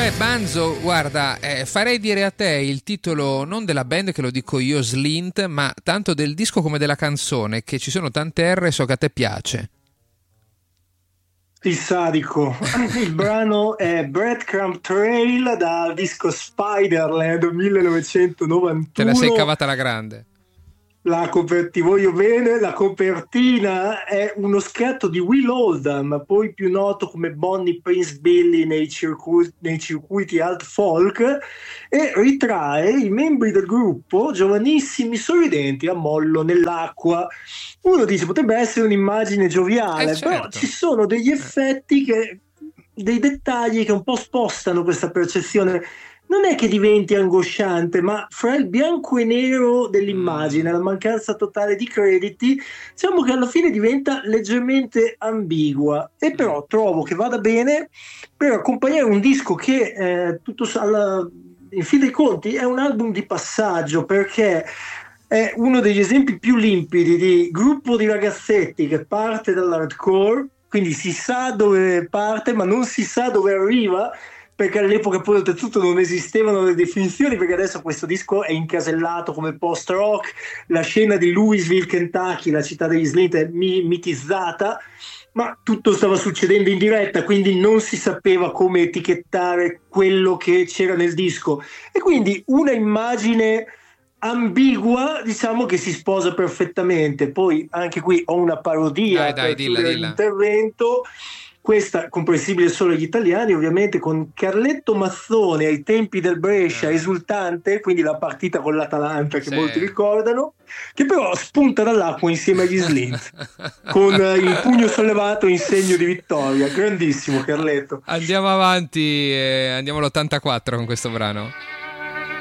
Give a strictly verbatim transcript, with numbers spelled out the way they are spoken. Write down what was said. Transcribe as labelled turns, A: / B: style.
A: Beh, Banzo, guarda, eh, farei dire a te il titolo non della band, che lo dico io, Slint, ma tanto del disco come della canzone, che ci sono tante R, so che a te piace.
B: Il sadico. Il brano è Breadcrumb Trail dal disco Spiderland
A: Te la sei
B: millenovecentonovantuno.
A: cavata alla grande.
B: La copertina, voglio bene, la copertina è uno scatto di Will Oldham, poi più noto come Bonnie Prince Billy nei circuiti, nei circuiti alt folk, e ritrae i membri del gruppo giovanissimi sorridenti a mollo nell'acqua. Uno dice potrebbe essere un'immagine
A: Eh
B: gioviale, però
A: certo.
B: ci sono degli
A: Eh.
B: effetti che, dei dettagli che un po' spostano questa percezione. Non è che diventi angosciante, ma fra il bianco e nero
A: Mm.
B: dell'immagine, la mancanza totale di crediti, diciamo che alla fine diventa leggermente ambigua. E
A: Mm.
B: però trovo che vada bene per accompagnare un disco che, eh, tutto alla- in fin dei conti, è un album di passaggio, perché è uno degli esempi più limpidi di gruppo di ragazzetti che parte dall'hardcore, quindi si sa dove parte, ma non si sa dove arriva, perché all'epoca poi oltretutto non esistevano le definizioni, perché adesso questo disco è incasellato come post-rock, la scena di Louisville, Kentucky, la città degli Slint, è mi- mitizzata, ma tutto stava succedendo in diretta, quindi non si sapeva come etichettare quello che c'era nel disco. E quindi una immagine ambigua, diciamo che si sposa perfettamente. Poi anche qui ho una
A: Dai,
B: parodia
A: dai,
B: per
A: dilla,
B: chiudere
A: dilla.
B: l'intervento, questa comprensibile solo agli italiani, ovviamente, con Carletto Mazzone ai tempi del Brescia
A: Ah,
B: esultante, quindi la partita con l'Atalanta che
A: sì.
B: molti ricordano, che però spunta dall'acqua insieme agli Slint con eh, il pugno sollevato in segno di vittoria. Grandissimo Carletto.
A: Andiamo avanti, eh, andiamo all'ottantaquattro con questo brano.